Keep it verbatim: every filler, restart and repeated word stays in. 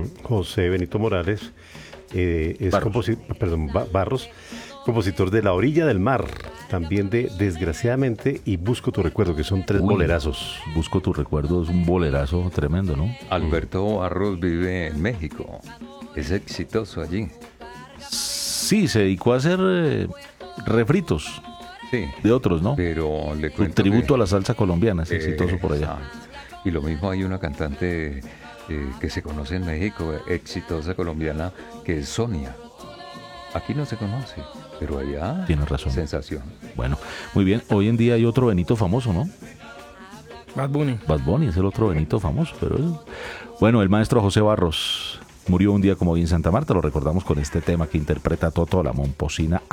José Benito Morales eh, es Barros. composi- perdón, Ba- Barros, compositor de La Orilla del Mar, también de Desgraciadamente y Busco tu Recuerdo, que son tres Uy. bolerazos. Busco tu recuerdo, es un bolerazo tremendo, ¿no? Alberto Barros vive en México. Es exitoso allí. Sí, se dedicó a hacer eh, refritos Sí. de otros, ¿no? Pero le Un cuento tributo que- a la salsa colombiana, es Eh, exitoso por allá. exacto. Y lo mismo hay una cantante eh, que se conoce en México, exitosa colombiana, que es Sonia. Aquí no se conoce, pero allá Tienes razón. sensación. Bueno, muy bien. Hoy en día hay otro Benito famoso, ¿no? Bad Bunny. Bad Bunny es el otro Benito famoso, pero es- bueno, el maestro José Barros murió un día como hoy en Santa Marta, lo recordamos con este tema que interpreta Toto la Momposina.